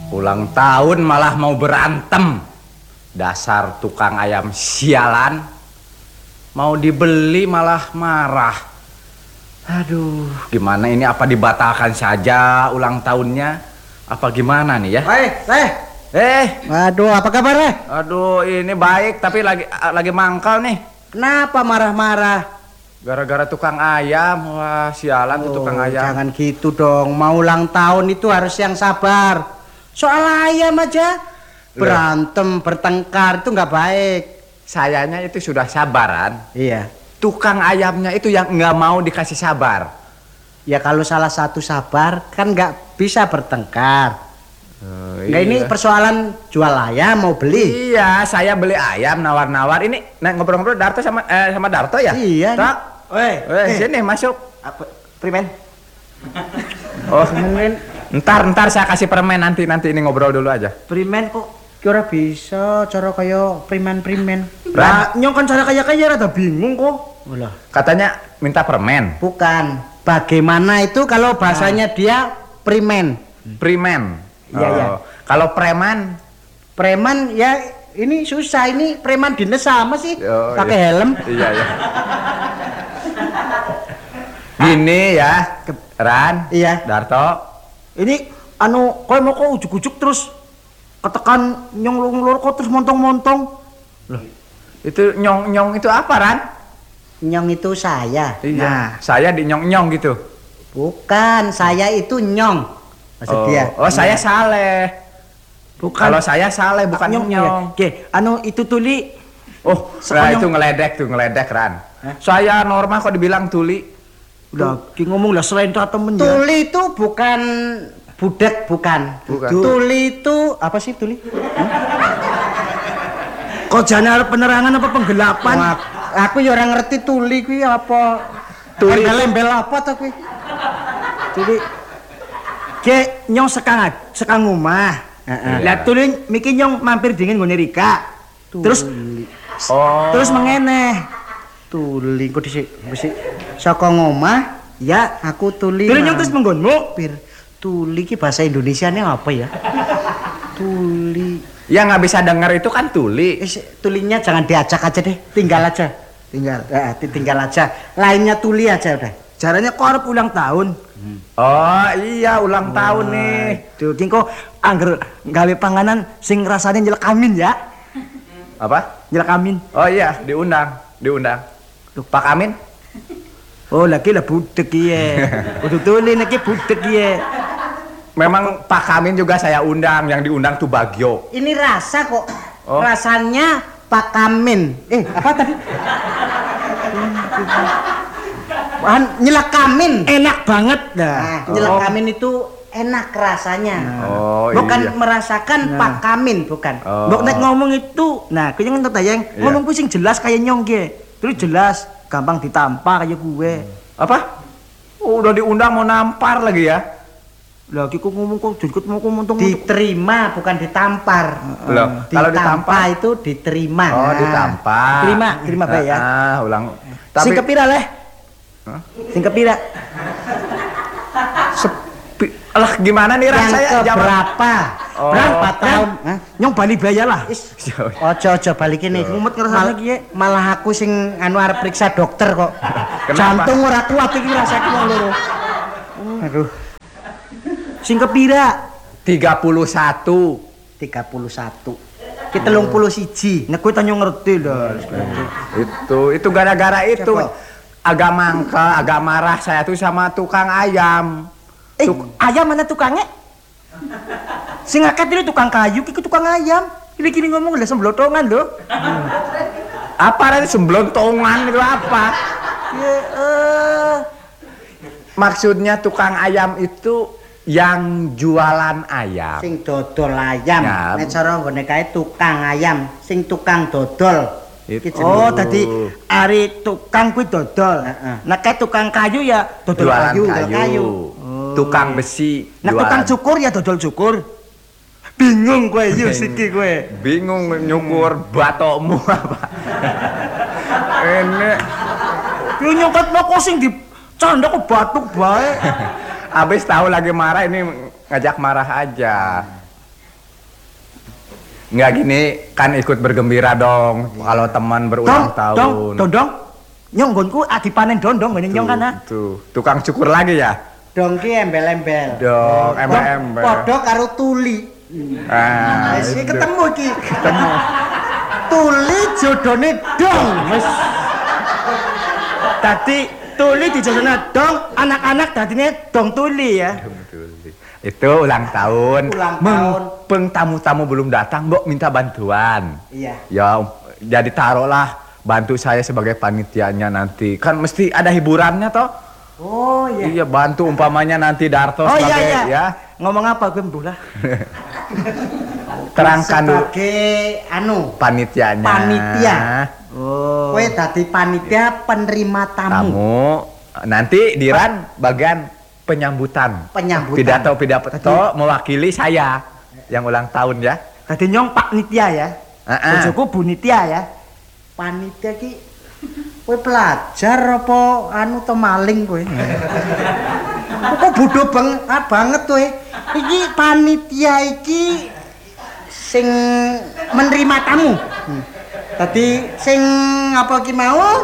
Ulang tahun malah mau berantem. Dasar tukang ayam sialan. Mau dibeli malah marah. Aduh, gimana ini, apa dibatalkan saja ulang tahunnya? Apa gimana nih ya? Waduh, apa kabar, Aduh, ini baik tapi lagi mangkal nih. Kenapa marah-marah? Gara-gara tukang ayam. Wah, sialan tuh tukang ayam. Jangan gitu dong. Mau ulang tahun itu harus yang sabar. Soal ayam aja berantem, bertengkar itu nggak baik. Sayanya itu sudah sabaran. Iya. Tukang ayamnya itu yang nggak mau dikasih sabar. Ya kalau salah satu sabar kan nggak bisa bertengkar. Nggak, Iya. ini persoalan jual ayam mau beli. Iya, saya beli ayam nawar-nawar. Ini ngobrol-ngobrol Darto sama Darto ya? Iya. Tak. Sini masuk. Apa? Primen. Oh, ntar saya kasih permen nanti ini ngobrol dulu aja. Primen kok kira bisa cara kaya primen. Lah, nyong kan cara kaya rada bingung kok. Walah. Katanya minta permen. Bukan. Bagaimana itu kalau bahasanya dia primen? Preman. Iya, iya. Kalau preman? Preman ya ini susah, ini preman dinas sama sih. Oh, pakai iya. helm. Iya. Gini ya, Ran. Iya. Darto. Ini kowe mau kok ujuk-ujuk terus ketekan nyong kok terus montong-montong. Loh, itu nyong itu apa, Ran? Nyong itu saya. Iya. Nah, Saya di nyong gitu. bukan, saya itu nyong. Maksud dia. Oh, saya Saleh. Bukan. Kalau saya Saleh bukan nyong. Oke, itu tuli. Oh, Sekonyong. itu ngeledek, Ran. Saya normal kok dibilang tuli. Udah, ngomong lah selain itu temen ya. Tuli itu bukan budak, bukan. Tuli itu apa sih tuli? Kok jangan penerangan apa penggelapan? Aku ya orang ngerti tuli kuwi apa. Tuli embel apa to kuwi? Tuli. Ke nyong sekang omah. Lah tuli miki nyong mampir dingin nggone Rika. Terus terus mengeneh. Tuli kok dhisik saka ngomah ya aku tuli. Tuli nyong terus menggonmu. Tuli ki bahasa Indonesianya apa ya? Tuli. Ya nggak bisa dengar itu kan tuli. Tulinya jangan diacak aja deh, tinggal aja. Tinggal aja. Lainnya tuli aja udah. Caranya kok arep ulang tahun. Oh iya, ulang tahun nih. Duh, ki kok angger gawe panganan sing rasane nyelek amin ya. Apa? Nyelek amin. Oh iya, diundang. Pak Amin? Oh, lagi lah budek iye. Kudu tuli nek budek iye. Memang Pak Amin juga saya undang, yang diundang tuh Bagio. Ini rasa kok. Oh. Rasanya Pak Kamin. Apa tadi? Nyelak kamin. Enak banget dah. Nyelak kamin itu enak rasanya. Oh, bukan iya. merasakan Pak Kamin, bukan. Oh. Mbok nek ngomong itu, nah kowe yang tayang ngomong pusing jelas kayak nyong ge. Terus jelas, gampang ditampa kayak gue. Apa? Oh, udah diundang mau nampar lagi ya? Lagi kok ngomong kok jenggot mau ngomong diterima bukan ditampar. Loh, kalau ditampa itu diterima. Oh, ditampar. Terima baik ya. Ulang. Sing kepira leh? Sing kepira? Alah, gimana nih Ran, saya jawab berapa? Oh. Berapa tahun? Nyong bali baya lah. Ojo balik ini. Ngumut ngerasane ki malah aku sing arep periksa dokter kok. Kenapa? Jantung ora kuat iki rasane wong loro. Aduh. Sing kepira? 31. Ki 31. Nek kowe tanyo ngerti lho. Itu gara-gara itu. Agak mangkel, agak marah saya tuh sama tukang ayam. Ayam mana tukangnya? Sing akad ini tukang kayu, ki tukang ayam. Kini ngomong lah semblotongan loh. Apa nanti semblotongan itu apa? Maksudnya tukang ayam itu yang jualan ayam. Sing dodol ayam. Ya. Nek cara nggone kae tukang ayam, sing tukang dodol. Oh, tadi ari tukang kuwi dodol. Nek kae tukang kayu ya dodol jualan kayu. Tukang besi. Nek tukang cukur ya dodol cukur. Bingung kowe yo siki kowe. Bingung nyukur batokmu apa. Enek. Yo nyokot kok sing di canda kok batuk bae. Abis tahu lagi marah ini ngajak marah aja. Nggak gini, kan ikut bergembira dong kalau teman berulang tahun. Dong. Nyong nggonku dipanen dondong ngene nyong kan. Tuh, tukang cukur lagi ya? Dong ki embel-embel. Dong, embel-embel. Padha karo tuli. Wis ketemu iki. Ketemu. Tuli jodone dong. Wis. Tadi tuli dijodone dong, anak-anak dadine dong tuli ya. Itu ulang tahun. Ulang tahun. Mumpung tamu-tamu belum datang, Mbok minta bantuan. Iya. Ya, jadi taruhlah bantu saya sebagai panitianya nanti. Kan mesti ada hiburannya toh. Oh iya. Iya, bantu umpamanya nanti Darto sebagai iya. ya. Ngomong apa gue mbuh lah. Terangkan dulu sebagai panitianya. Panitia. Oh. Kowe dadi panitia penerima tamu. Nanti Diran bagian penyambutan. Pidato mewakili saya yang ulang tahun ya. Dadi nyong Pak Nitia ya. Bojoku Bu Nitia ya. Panitia ki kowe pelajar apa anu to maling kowe? Kok bodoh banget kowe. Iki panitia iki sing menerima tamu. Tadi sing apa ki mau?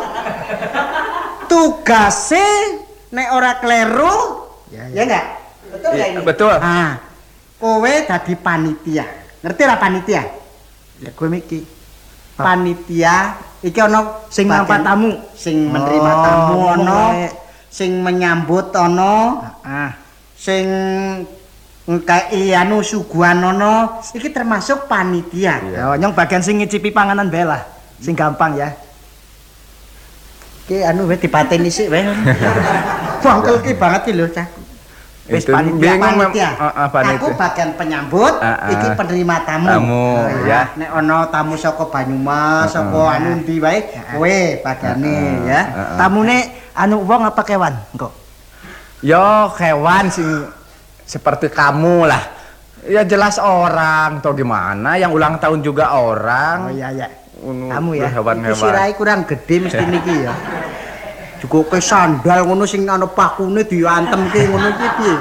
Tugase nek ora kleru, ya enggak? Betul enggak ini? Betul. Ah. Kowe dadi panitia. Ngerti ra panitia? Ya kowe iki. Panitia iki ana sing ngapa tamu, sing menerima tamu ana, sing menyambut ana, sing ngkai anu suguhan ana, iki termasuk panitia. Ya, nyong bagian sing ngicipi panganan bae lah, sing gampang ya. Ki anu wae dipateni sik wae. Bangkel ki banget ki lho, Cak. Wis panitia. Aku bagian penyambut, iki penerima tamu. Ya. Nek ana tamu saka Banyumas, saka anu ndi wae, kowe bagane ya. Tamune anu wong apa kewan? Engko. Yo, hewan sing seperti kamu lah. Ya jelas orang toh gimana, yang ulang tahun juga orang. Oh iya. Kamu ya. Hewan-hewan. Sirahe kurang gede mesti niki ya. Juga ke sandal ngono sing ana pakune diantemke ngono iki piye?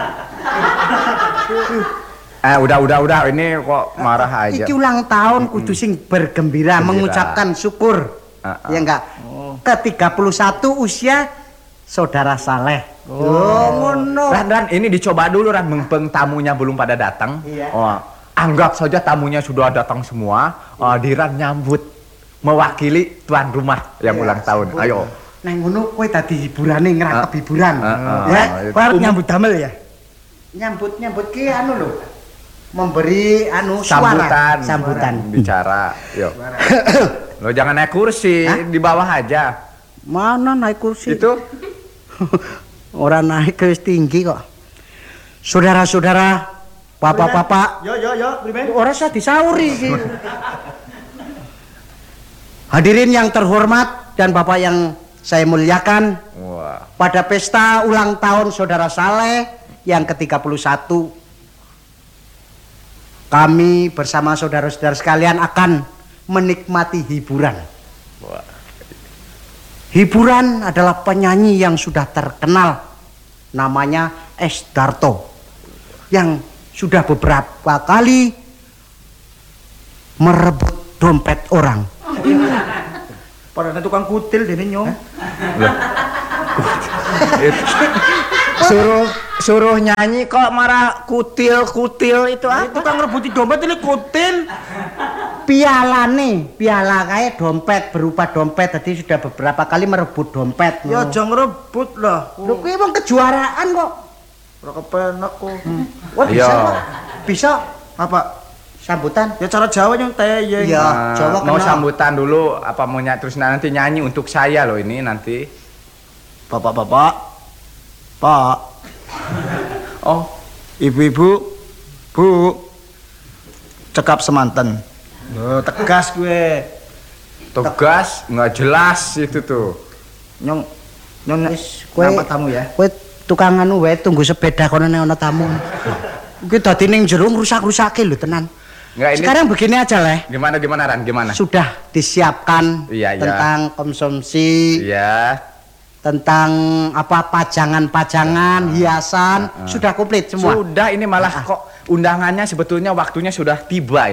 Udah ini kok marah aja. Iki ulang tahun kudu sing bergembira, mengucapkan syukur. Ya enggak? Ke-31 usia Saudara Saleh. Oh, ngono. Ran, ini dicoba dulu Ran, mumpung tamunya belum pada datang. Iya. Anggap saja tamunya sudah datang semua. Diran nyambut mewakili tuan rumah yang ulang tahun. Ayo. Neng ngono kowe dadi hiburane ngrangkep hiburan. Ya, kowe arep nyambut damel ya. Nyambut ki anu lho. Memberi anu sambutan. Bicara, yuk. Lo jangan naik kursi, di bawah aja. Mana naik kursi? Itu orang naik wis tinggi kok. Saudara-saudara, bapak-bapak. Yo, priben. Ora usah disauri iki. Hadirin yang terhormat dan Bapak yang saya muliakan, pada pesta ulang tahun Saudara Saleh yang ke-31, kami bersama saudara-saudara sekalian akan menikmati hiburan. Hiburan adalah penyanyi yang sudah terkenal, namanya Es Darto, yang sudah beberapa kali merebut dompet orang. Pada tukang kutil dene nyong. suruh nyanyi kok marah kutil itu apa? Tukang rebuti dompet ini kutil. Piala kayak dompet, berupa dompet. Tadi sudah beberapa kali merebut dompet. Ya jangan rebut lah. Lu kuwi emang kejuaraan kok. Ora kepenak kok. Wah bisa kok. Bisa Apa? sambutan. Ya cara Jawa yang teyeng. Iya, Jawa Mau kenal. sambutan dulu apa mau terus nanti nyanyi untuk saya loh ini nanti. Bapak-bapak. Pak. Oh, Ibu-ibu. Bu. Cekap semanten. Oh, tegas gue. tegas nggak jelas itu tuh. Nyong Wis kowe nampak tamu ya. Kowe tukang anu wae tunggu sepeda kono nek ana tamu. Kuwi dadi ning jero ngrusak-rusake lho tenan. Nggak, ini Sekarang begini aja Leh. gimana Ran, gimana? Sudah disiapkan Iya. tentang konsumsi, Iya. tentang apa pajangan-pajangan, hiasan, sudah komplit semua. Sudah ini malah kok undangannya sebetulnya waktunya sudah tiba ini.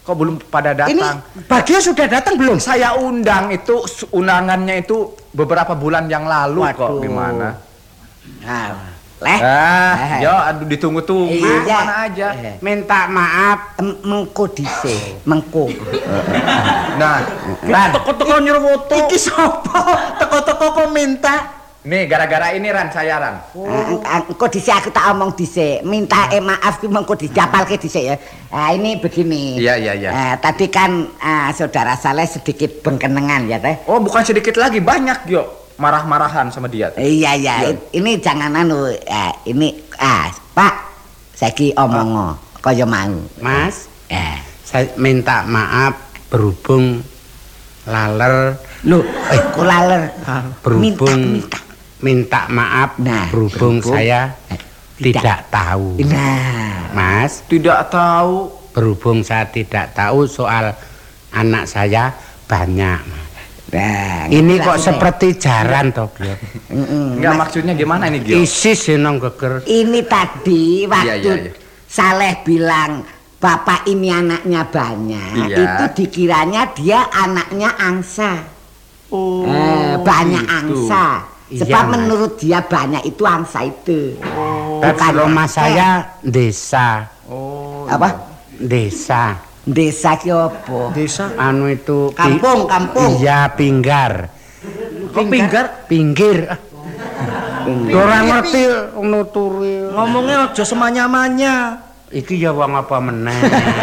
Kok belum pada Ini datang? Bagio sudah datang belum? Saya undang itu, undangannya itu beberapa bulan yang lalu kok. Waduh. Gimana? Nah, Leh. Yo, aduh ditunggu-tunggu. Iya. Mana aja. Minta maaf mengko dhisik, mengko. Nah, Ran. Teko-teko nyuruh foto. Iki sapa? Teko-teko kok minta. nih gara-gara ini Ran, saya Ran. Engko dhisik aku tak omong dhisik. Minta maaf ki mengko dijapalke dhisik ya. Nah, ini begini. Iya. Tadi kan saudara Saleh sedikit bengkenengan ya teh. Oh, bukan sedikit lagi, banyak yo. Marah-marahan sama dia. Iya. Ini jangan anu ini Pak, saiki omong kaya mau. Mas, saya minta maaf berhubung laler. Loh, kok laler? Berhubung minta maaf Nah, berhubung berhubung, saya tidak tahu. Nah, Mas, Tidak tahu. berhubung saya tidak tahu soal anak saya banyak. nah Ini kok maksudnya. seperti jaran toh, Gio. Enggak maksudnya gimana ini, Gio? Isis seneng geger. Ini tadi waktu Iya. Saleh bilang bapak ini anaknya banyak, Iya. itu dikiranya dia anaknya angsa. Oh. Banyak gitu. angsa. Iya, Sebab Mas. menurut dia banyak itu angsa itu. Tapi rumah saya desa. Oh. Apa? Desa. Desa ki apa? Desa. Anu itu Kampung. Iya, pinggar. Kok pinggar? Pinggir. Ora ngerti nuturi. Ngomongnya aja semanya-manya. Iki ya wong apa meneh.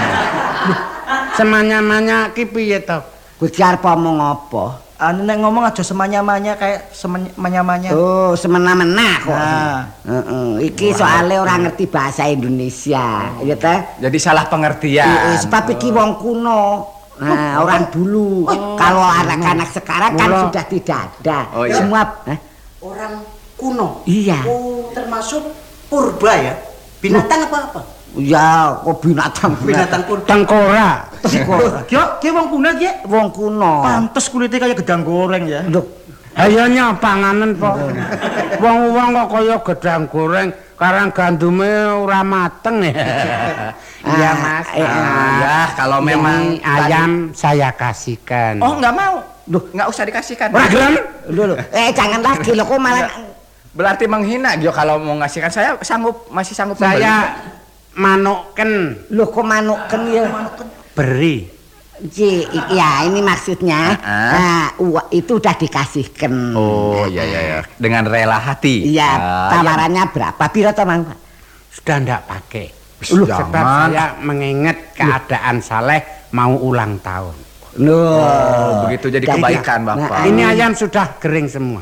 Semanya-manya ki piye to? Gusti arep omong apa? Anu nek ngomong aja semanya-manya kayak semanya-manya. Oh, semena-mena kok. Nah. Iki soalnya orang ngerti bahasa Indonesia, ya teh? Jadi salah pengertian. Sebab iki wong kuno. Nah, orang dulu. Kalau anak-anak sekarang kan sudah tidak ada. Oh, iya. Semua Orang kuno. iya. Oh, termasuk purba ya. Binatang apa-apa? Ya, kok binatang Binatang purba. Tengkorak. Ki wong kuno ki. Wong kuno. Pantes kulitnya kayak gedang goreng ya. Loh, Ayo panganan po. Wong-wong kok kaya gedang goreng, karang gandume ora mateng ya. Iya, Mas. Ya, kalau memang Ini ayam saya kasihkan. Oh, enggak mau. Duh, nggak usah dikasihkan. Ora gelem? loh. Jangan lagi loh, kok malah Berarti menghina, Gio, kalau mau ngasihkan. Saya masih sanggup Saya manukken loh kok manuken ya. beri. Ya, ini maksudnya itu udah dikasihkan. Oh, iya. Dengan rela hati. Iya, Ah, tawarannya berapa? Piro to, Mang? Sudah ndak pakai. Loh, Sebab jangan. saya mengingat keadaan Saleh mau ulang tahun. Loh, Oh, begitu jadi Jadi- kebaikan, Bapak. Nah, Ini ayam sudah kering semua.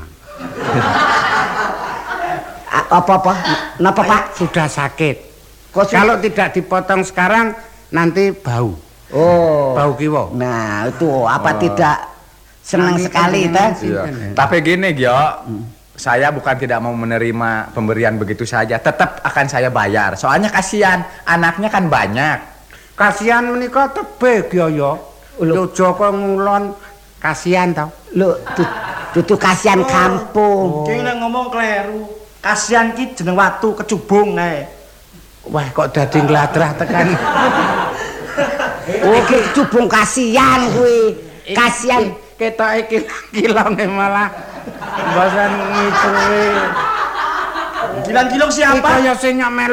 apa-apa? Napa, Pak? Sudah sakit. Kok su- Kalau tidak dipotong sekarang nanti bau. Oh. Bau kiwo. Nah, itu apa tidak senang Nanti sekali pengen teh? Iya. Tapi gini, Gio. Saya bukan tidak mau menerima pemberian begitu saja. Tetap akan saya bayar. Soalnya kasihan, anaknya kan banyak. Kasihan menika tebe ya. Ojo kok ngulon kasihan tau. Loh, dudu kasihan kampung. Ki nek ngomong kleru. Kasihan ki jeneng watu kecubung ae. Wah kok dadi ngladrah tekan. Oh, iki cubung kasihan kuwi. Kasihan. Ketoke kilonge malah bosan ngicuri. Gilang-gilang Iki siapa? kaya sing nyok